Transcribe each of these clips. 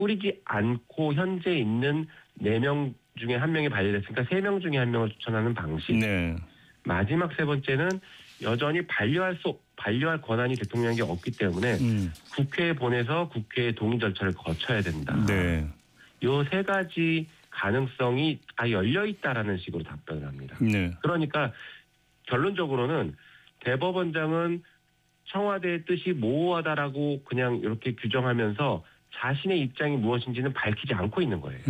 꾸리지 않고 현재 있는 4명 중에 1명이 발의됐으니까 3명 중에 1명을 추천하는 방식. 네. 마지막 세 번째는 여전히 반려할 권한이 대통령에게 없기 때문에 국회에 보내서 국회의 동의 절차를 거쳐야 된다. 네. 요 3가지 가능성이 다 열려 있다라는 식으로 답변을 합니다. 네. 그러니까 결론적으로는 대법원장은 청와대의 뜻이 모호하다라고 그냥 이렇게 규정하면서 자신의 입장이 무엇인지는 밝히지 않고 있는 거예요.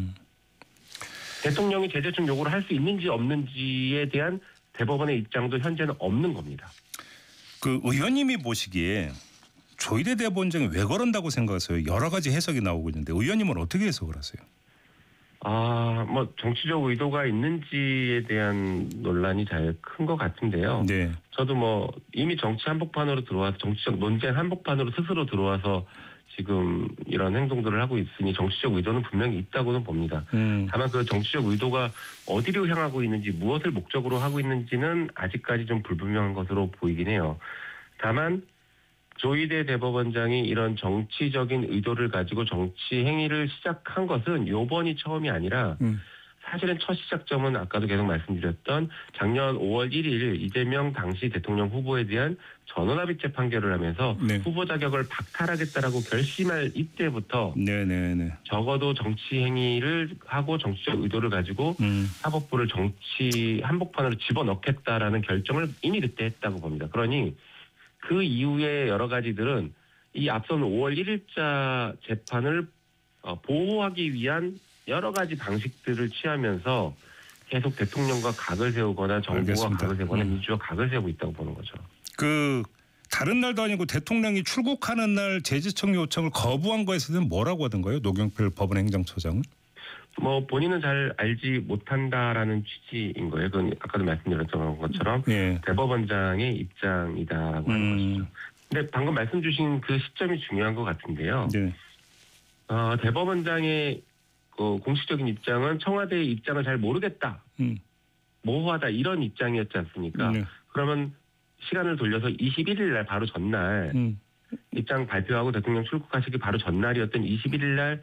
대통령이 제재청 요구를 할 수 있는지 없는지에 대한 대법원의 입장도 현재는 없는 겁니다. 그 의원님이 보시기에 조희대 대법원장이 왜 그런다고 생각하세요? 여러 가지 해석이 나오고 있는데 의원님은 어떻게 해석을 하세요? 뭐 정치적 의도가 있는지에 대한 논란이 잘 큰 것 같은데요. 네. 저도 이미 정치 한복판으로 들어와서 정치적 논쟁 한복판으로 스스로 들어와서 지금 이런 행동들을 하고 있으니 정치적 의도는 분명히 있다고는 봅니다. 다만 그 정치적 의도가 어디로 향하고 있는지 무엇을 목적으로 하고 있는지는 아직까지 좀 불분명한 것으로 보이긴 해요. 다만 조희대 대법원장이 이런 정치적인 의도를 가지고 정치 행위를 시작한 것은 요번이 처음이 아니라 사실은 첫 시작점은 아까도 계속 말씀드렸던 작년 5월 1일 이재명 당시 대통령 후보에 대한 전원합의체 판결을 하면서 네. 후보 자격을 박탈하겠다라고 결심할 이때부터 적어도 정치 행위를 하고 정치적 의도를 가지고 사법부를 정치 한복판으로 집어넣겠다라는 결정을 이미 그때 했다고 봅니다. 그러니 그 이후에 여러 가지들은 이 앞선 5월 1일자 재판을 보호하기 위한 여러 가지 방식들을 취하면서 계속 대통령과 각을 세우거나 정부와 알겠습니다. 각을 세우거나 민주와 각을 세우고 있다고 보는 거죠. 그 다른 날도 아니고 대통령이 출국하는 날 제지청 요청을 거부한 거에 대해서는 뭐라고 하던가요? 노경필 법원행정처장은? 본인은 잘 알지 못한다라는 취지인 거예요. 그건 아까도 말씀드렸던 것처럼 대법원장의 입장이다라고 하는 것이죠. 근데 방금 말씀 주신 그 시점이 중요한 것 같은데요. 네. 대법원장의 그 공식적인 입장은 청와대의 입장을 잘 모르겠다. 모호하다 이런 입장이었지 않습니까? 그러면 시간을 돌려서 21일 날 바로 전날 입장 발표하고 대통령 출국하시기 바로 전날이었던 21일 날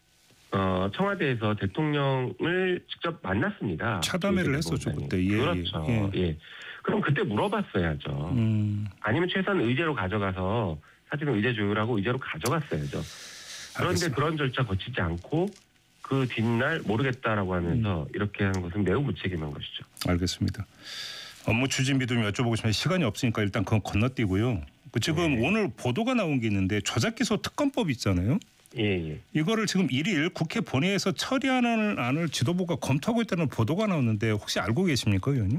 청와대에서 대통령을 직접 만났습니다. 차담회를 했었죠 그때. 그렇죠. 예. 그럼 그때 물어봤어야죠. 아니면 최소한 의제로 가져가서 사실은 의제 조율하고 의제로 가져갔어야죠. 그런데 알겠습니다. 그런 절차 거치지 않고 그 뒷날 모르겠다라고 하면서 이렇게 하는 것은 매우 무책임한 것이죠. 알겠습니다. 업무 추진비도 좀 여쭤보고 싶은데 시간이 없으니까 일단 그건 건너뛰고요. 지금 오늘 보도가 나온 게 있는데 저작기소 특검법 있잖아요. 예. 이거를 지금 1일 국회 본회의에서 처리하는 안을 지도부가 검토하고 있다는 보도가 나왔는데 혹시 알고 계십니까, 의원님?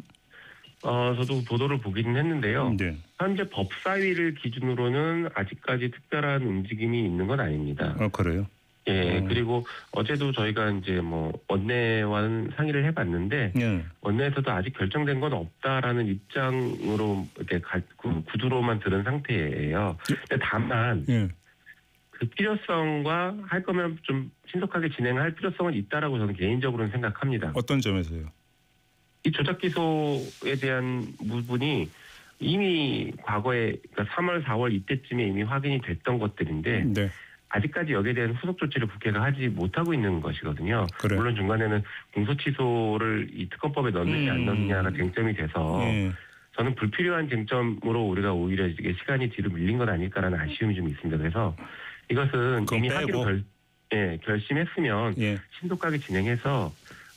저도 보도를 보기는 했는데요. 네. 현재 법사위를 기준으로는 아직까지 특별한 움직임이 있는 건 아닙니다. 그래요? 예. 그리고 어제도 저희가 이제 원내와는 상의를 해봤는데 원내에서도 아직 결정된 건 없다라는 입장으로 이렇게 구두로만 들은 상태예요. 근데 다만 그 필요성과 할 거면 좀 신속하게 진행할 필요성은 있다라고 저는 개인적으로는 생각합니다. 어떤 점에서요? 이 조작 기소에 대한 부분이 이미 과거에 그러니까 3월, 4월 이때쯤에 이미 확인이 됐던 것들인데 아직까지 여기에 대한 후속 조치를 국회가 하지 못하고 있는 것이거든요. 그래. 물론 중간에는 공소 취소를 이 특검법에 넣느냐 안 넣느냐가 쟁점이 돼서 저는 불필요한 쟁점으로 우리가 오히려 이게 시간이 뒤로 밀린 건 아닐까라는 아쉬움이 좀 있습니다. 그래서 이것은 이미 하기로 결심했으면 신속하게 진행해서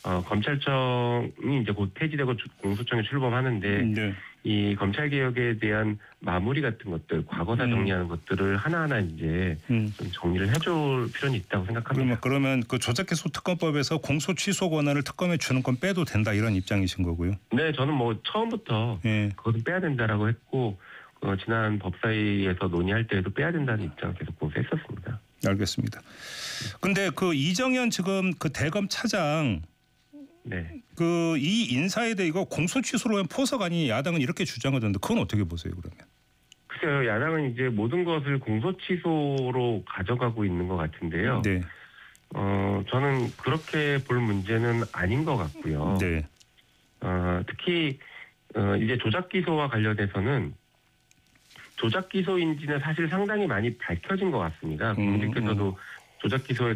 검찰청이 이제 곧 폐지되고 공소청에 출범하는데 이 검찰 개혁에 대한 마무리 같은 것들, 과거사 정리하는 것들을 하나하나 이제 좀 정리를 해줄 필요는 있다고 생각합니다. 그러면 그 조작기소 특검법에서 공소 취소 권한을 특검에 주는 건 빼도 된다 이런 입장이신 거고요? 네, 저는 처음부터 그것은 빼야 된다라고 했고 지난 법사위에서 논의할 때에도 빼야 된다는 입장을 계속 고수했었습니다. 알겠습니다. 근데 그 이정현 지금 그 대검 차장 그 이 인사에 대해 이거 공소 취소로 한 포석 아니 야당은 이렇게 주장하던데 그건 어떻게 보세요 그러면? 글쎄요, 야당은 이제 모든 것을 공소 취소로 가져가고 있는 것 같은데요. 저는 그렇게 볼 문제는 아닌 것 같고요. 특히 이제 조작 기소와 관련해서는 조작 기소인지는 사실 상당히 많이 밝혀진 것 같습니다. 국민들께서도 조작 기소에